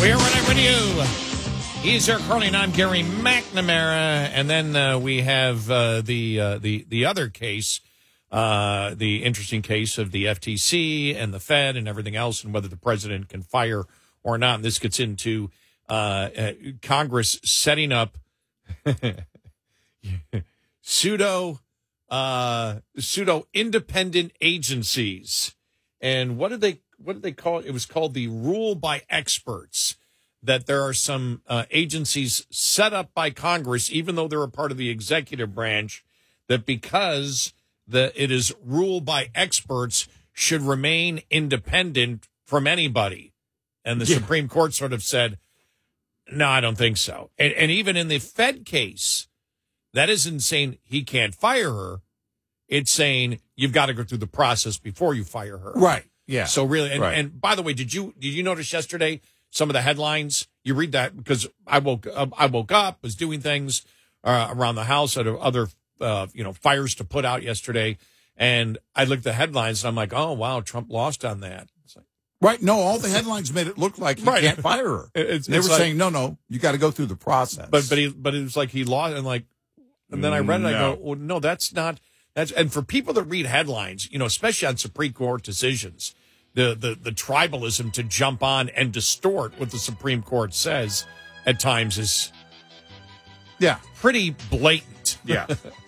We're running with you. He's Eric Carly, and I'm Gary McNamara. And then we have the other case, the interesting case of the FTC and the Fed and everything else, and whether the president can fire or not. And this gets into Congress setting up pseudo independent agencies. And what did they call it? It was called the rule by experts, that there are some agencies set up by Congress, even though they're a part of the executive branch, that because it is ruled by experts, should remain independent from anybody. And the Supreme Court sort of said, no, I don't think so. And even in the Fed case, that isn't saying he can't fire her. It's saying you've got to go through the process before you fire her. Right. Yeah. So really, and by the way, did you notice yesterday some of the headlines? You read that because I woke up, was doing things around the house, at other fires to put out yesterday, and I looked at the headlines and I'm like, oh wow, Trump lost on that. It's like, right. No, all the headlines made it look like he can't fire her. They were saying, no, you got to go through the process. But it was like he lost, and then I read it. I go, well, no, that's not. And for people that read headlines, especially on Supreme Court decisions, the tribalism to jump on and distort what the Supreme Court says at times is pretty blatant. Yeah.